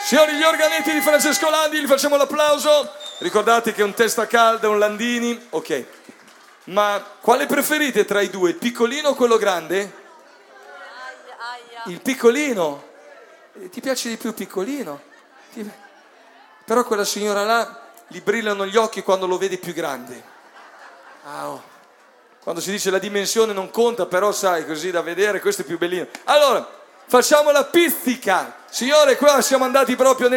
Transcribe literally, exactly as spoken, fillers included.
Signori, gli organetti di Francesco Landi, gli facciamo l'applauso. Ricordate che è un testa calda, un Landini. Ok. Ma quale preferite tra i due? Il piccolino o quello grande? Il piccolino. Eh, Ti piace di più il piccolino? Ti- Però quella signora là gli brillano gli occhi quando lo vedi più grande. Ah, oh. Quando si dice la dimensione non conta, però sai, così da vedere, questo è più bellino. Allora, facciamo la pizzica. Signore, qua siamo andati proprio nel